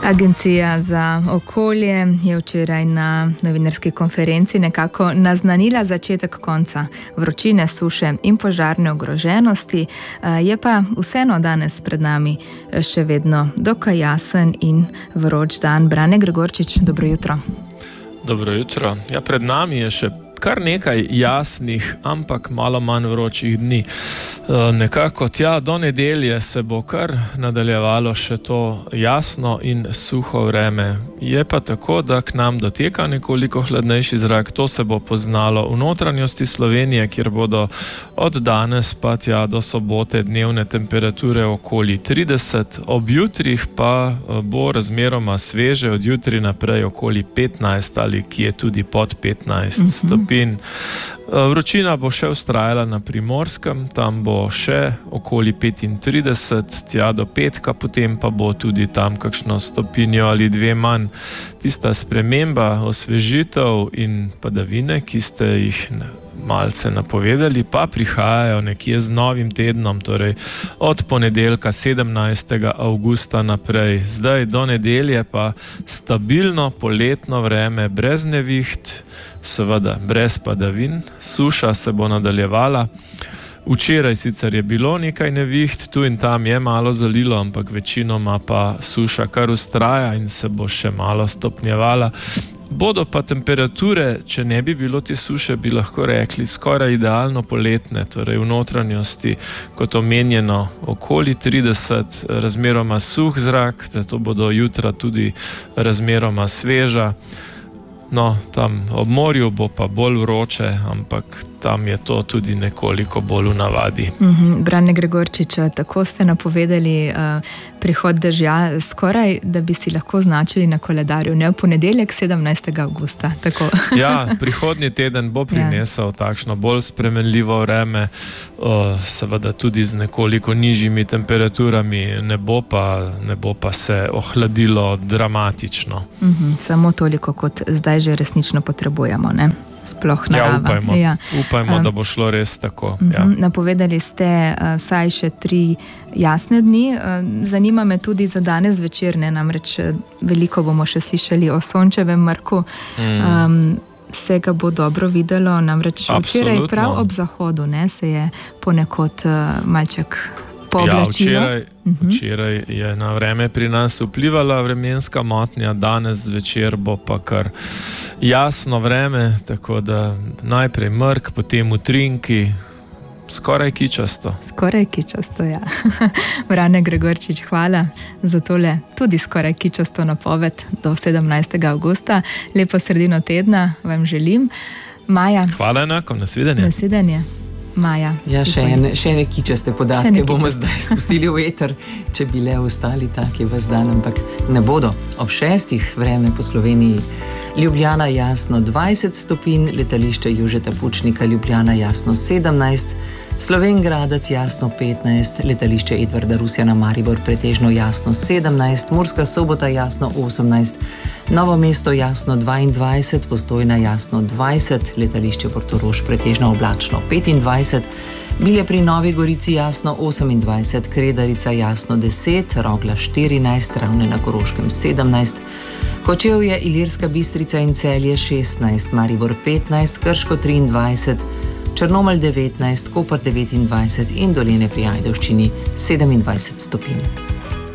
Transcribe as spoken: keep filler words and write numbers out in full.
Agencija za okolje je včeraj na novinarski konferenci nekako naznanila začetek konca vročine, suše in požarne ogroženosti. Je pa vseeno danes pred nami še vedno dokaj jasen in vroč dan. Brane Gregorčič, dobro jutro. Dobro jutro. Ja, pred nami je še kar nekaj jasnih, ampak malo manj vročih dni. E, nekako tja do nedelje se bo kar nadaljevalo še to jasno in suho vreme. Je pa tako, da k nam doteka nekoliko hladnejši zrak. To se bo poznalo v notranjosti Slovenije, kjer bodo od danes pa tja do sobote dnevne temperature okoli trideset, ob jutrih pa bo razmeroma sveže, od jutri naprej okoli petnajst ali kje tudi pod petnajst stopinj. Vročina bo še vztrajala na Primorskem, tam bo še okoli petintrideset, tja do petka, potem pa bo tudi tam kakšno stopinjo ali dve manj. Tista sprememba, osvežitev in padavine, ki ste jih malce napovedali, pa prihajajo nekje z novim tednom, torej od ponedeljka sedemnajstega avgusta naprej. Zdaj do nedelje pa stabilno poletno vreme, brez neviht, seveda brez padavin, suša se bo nadaljevala. Včeraj sicer je bilo nekaj neviht, tu in tam je malo zalilo, ampak večinoma pa suša kar vztraja in se bo še malo stopnjevala. Bodo pa temperature, če ne bi bilo te suše, bi lahko rekli, skoraj idealno poletne, torej v notranjosti, kot omenjeno, okoli trideset, razmeroma suh zrak, zato bodo jutra tudi razmeroma sveža. No, tam ob morju bo pa bolj vroče, ampak tam je to tudi nekoliko bolj v navadi. Mm-hmm. Brane Gregorčič, tako ste napovedali uh, prihod dežja, skoraj, da bi si lahko označili na koledarju, ne v ponedeljek sedemnajstega avgusta. Tako. Ja, prihodnji teden bo prinesel ja. takšno bolj spremenljivo vreme, uh, seveda tudi z nekoliko nižjimi temperaturami, ne bo pa, ne bo pa se ohladilo dramatično. Mm-hmm. Samo toliko, kot zdaj že resnično potrebujemo, ne? Sploh narava. Ja, upajmo, ja. upajmo um, da bo šlo res tako. Uh-huh. Ja. Napovedali ste uh, vsaj še tri jasne dni. Uh, zanima me tudi za danes večer, ne, namreč veliko bomo še slišali o sončevem mrku. Mm. Um, se ga bo dobro videlo, namreč včeraj prav ob zahodu, ne, se je ponekod uh, malček pooblačilo. Ja, včeraj, uh-huh. včeraj je na vreme pri nas vplivala vremenska motnja, danes zvečer bo pa kar jasno vreme, tako da najprej mrk, potem utrinki, skoraj kičasto. Skoraj kičasto, ja. Brane Gregorčič, hvala za tole tudi skoraj kičasto napoved do sedemnajstega avgusta. Lepo sredino tedna vam želim. Maja. Hvala enako, nasvidenje. Nasvidenje. Maja. Ja, še ene, še ene kičaste podatke bomo zdaj spustili v eter, če bi le ostali taki vas dan, ampak ne bodo. Ob šestih vreme po Sloveniji. Ljubljana jasno dvajset stopinj, letališče Jožeta Pučnika Ljubljana jasno sedemnajst, Slovenj Gradec jasno petnajst, letališče Edvarda Rusjana Maribor pretežno jasno sedemnajst, Murska Sobota jasno osemnajst, Novo mesto jasno dvaindvajset, Postojna jasno dvajset, letališče Portorož pretežno oblačno petindvajset, Bilje pri Novi Gorici jasno osemindvajset, Kredarica jasno deset, Rogla štirinajst, Ravne na Koroškem sedemnajst, Kočevje, Ilirska Bistrica in Celje šestnajst, Maribor petnajst, Krško triindvajset, Črnomelj devetnajst, Koper devetindvajset in Dolenje pri Ajdovščini sedemindvajset stopinj.